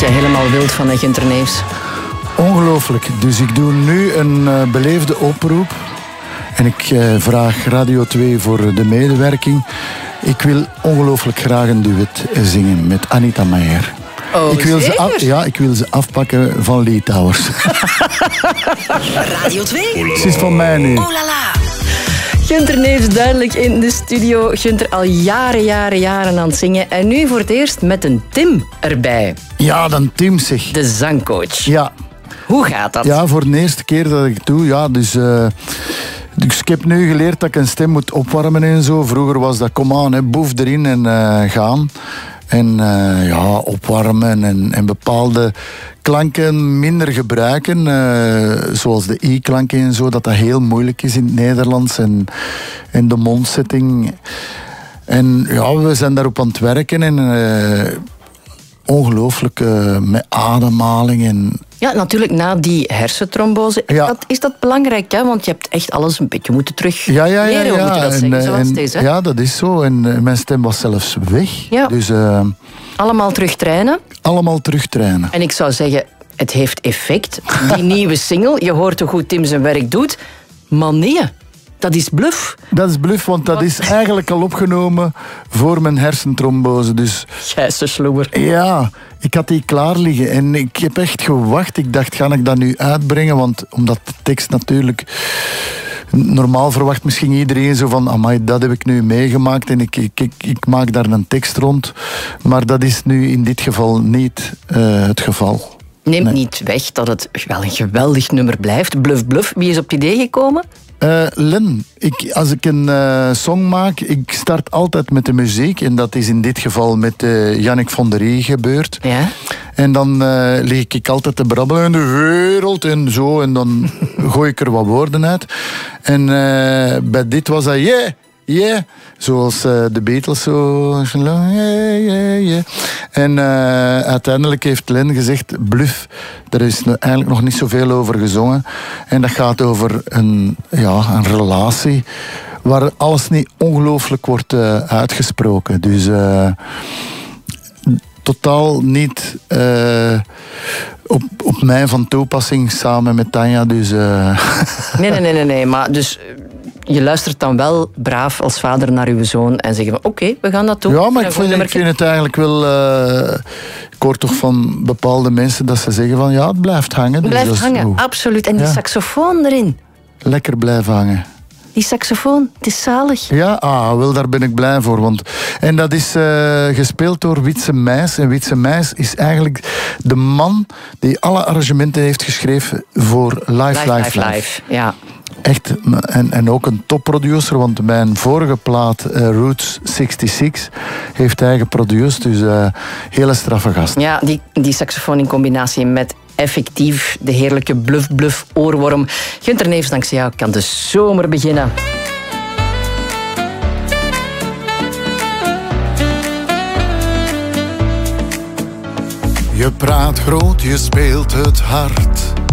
je helemaal wild van, hè, Gunter Neefs? Ongelooflijk. Dus ik doe nu een beleefde oproep. En ik vraag Radio 2 voor de medewerking. Ik wil ongelooflijk graag een duet zingen met Anita Meijer. Oh, ik wil ze afpakken van Litouwers. Radio 2. Het is van mij nu. Oh la la. Gunter Neefs duidelijk in de studio. Gunter al jaren aan het zingen. En nu voor het eerst met een Tim erbij. Ja, dan Tim zeg. De zangcoach. Ja. Hoe gaat dat? Ja, voor de eerste keer dat ik het doe. Ja, dus ik heb nu geleerd dat ik een stem moet opwarmen en zo. Vroeger was dat, kom aan, hè, boef erin en gaan. En opwarmen en bepaalde klanken minder gebruiken. Zoals de i-klanken en zo, dat heel moeilijk is in het Nederlands. En de mondzetting. En ja, we zijn daarop aan het werken. En ongelooflijk met ademhaling en... Ja, natuurlijk na die hersentrombose. Ja. Is dat belangrijk, hè? Want je hebt echt alles een beetje moeten terug Ja. leren. Hoe moet je dat zeggen, zoals deze? Hè? Ja, dat is zo. En mijn stem was zelfs weg. Ja. Dus Allemaal terug trainen. allemaal terugtrainen. En ik zou zeggen, het heeft effect. Die nieuwe single, je hoort hoe goed Tim zijn werk doet. Maar nee, dat is bluff. Dat is bluff, want dat is eigenlijk al opgenomen voor mijn hersentrombose. Dus Gijsse sloeber. ja, ik had die klaar liggen en ik heb echt gewacht. Ik dacht, ga ik dat nu uitbrengen? Want omdat de tekst natuurlijk... Normaal verwacht misschien iedereen zo van... Amai, dat heb ik nu meegemaakt en ik maak daar een tekst rond. Maar dat is nu in dit geval niet het geval. Neemt Nee. niet weg dat het wel een geweldig nummer blijft. Bluff, bluff. Wie is op het idee gekomen? Len, als ik een song maak, ik start altijd met de muziek. En dat is in dit geval met Jannik von der Rie gebeurd. Ja. En dan lig ik altijd te brabbelen in de wereld en zo. En dan gooi ik er wat woorden uit. En bij dit was dat yeah. Zoals de Beatles zo. Yeah. En uiteindelijk heeft Len gezegd, bluff. Er is eigenlijk nog niet zoveel over gezongen. En dat gaat over een relatie waar alles niet ongelooflijk wordt uitgesproken. Dus totaal niet op mij van toepassing samen met Tanja. Dus, Nee. Maar dus je luistert dan wel braaf als vader naar uw zoon en zeggen van oké, we gaan dat doen. Ja, maar ik vind het eigenlijk wel... ik hoor toch van bepaalde mensen dat ze zeggen van ja, het blijft hangen. Het blijft dus hangen, absoluut. En die saxofoon erin. Lekker blijven hangen. Die saxofoon, het is zalig. Ja, daar ben ik blij voor. En dat is gespeeld door Wietse Meijs. En Wietse Meijs is eigenlijk de man die alle arrangementen heeft geschreven voor Live. Ja. Echt, en ook een topproducer, want mijn vorige plaat, Roots 66, heeft hij geproduceerd. Dus hele straffe gast. Ja, die saxofoon in combinatie met effectief de heerlijke bluff oorworm. Gunter Neefs, dankzij jou kan de zomer beginnen. Je praat groot, je speelt het hard.